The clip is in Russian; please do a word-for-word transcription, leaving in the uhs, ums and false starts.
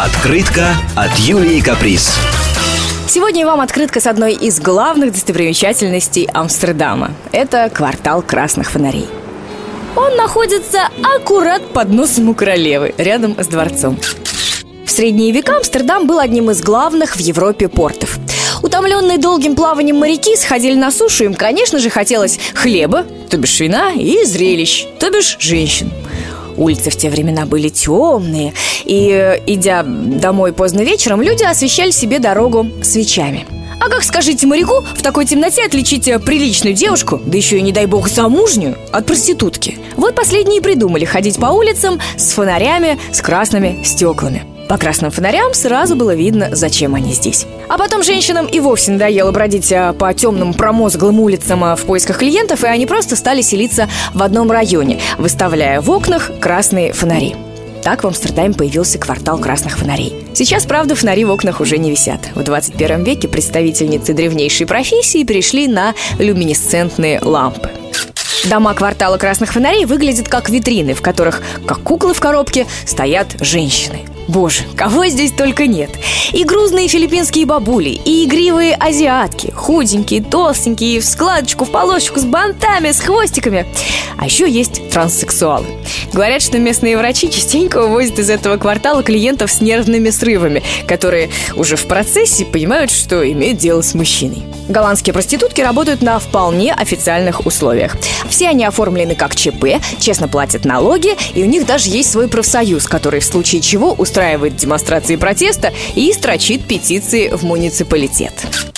Открытка от Юлии Каприз. Сегодня вам открытка с одной из главных достопримечательностей Амстердама. Это квартал красных фонарей. Он находится аккурат под носом у королевы, рядом с дворцом. В средние века Амстердам был одним из главных в Европе портов. Утомленные долгим плаванием моряки сходили на сушу, им, конечно же, хотелось хлеба, то бишь вина, и зрелищ, то бишь женщин. Улицы в те времена были темные, и, идя домой поздно вечером, люди освещали себе дорогу свечами. А как, скажите, моряку в такой темноте отличить приличную девушку, да еще и, не дай бог, замужнюю, от проститутки? Вот последние придумали ходить по улицам с фонарями, с красными стеклами. По красным фонарям сразу было видно, зачем они здесь. А потом женщинам и вовсе надоело бродить по темным промозглым улицам в поисках клиентов, и они просто стали селиться в одном районе, выставляя в окнах красные фонари. Так в Амстердаме появился квартал красных фонарей. Сейчас, правда, фонари в окнах уже не висят. В двадцать первом веке представительницы древнейшей профессии перешли на люминесцентные лампы. Дома квартала красных фонарей выглядят как витрины, в которых, как куклы в коробке, стоят женщины. Боже, кого здесь только нет. И грузные филиппинские бабули, и игривые азиатки, худенькие, толстенькие, в складочку, в полосочку, с бантами, с хвостиками. А еще есть транссексуалы. Говорят, что местные врачи частенько увозят из этого квартала клиентов с нервными срывами, которые уже в процессе понимают, что имеют дело с мужчиной. Голландские проститутки работают на вполне официальных условиях. Все они оформлены как ЧП, честно платят налоги, и у них даже есть свой профсоюз, который в случае чего устраивает демонстрации протеста и строчит петиции в муниципалитет.